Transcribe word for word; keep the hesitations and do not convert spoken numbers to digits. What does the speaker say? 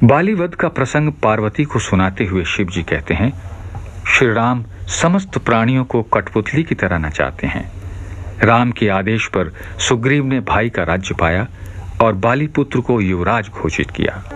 बालीवध का प्रसंग पार्वती को सुनाते हुए शिव जी कहते हैं, श्री राम समस्त प्राणियों को कठपुतली की तरह नचाते हैं। राम के आदेश पर सुग्रीव ने भाई का राज्य पाया और बाली पुत्र को युवराज घोषित किया।